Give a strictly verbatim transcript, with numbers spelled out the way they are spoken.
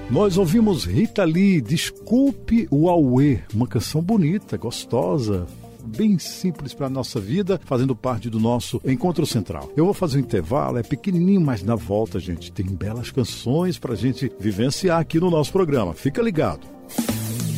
Nós ouvimos Rita Lee, Desculpe o Auê, uma canção bonita, gostosa, bem simples para a nossa vida, fazendo parte do nosso Encontro Central. Eu vou fazer um intervalo, é pequenininho, mas na volta, gente, tem belas canções para a gente vivenciar aqui no nosso programa. Fica ligado.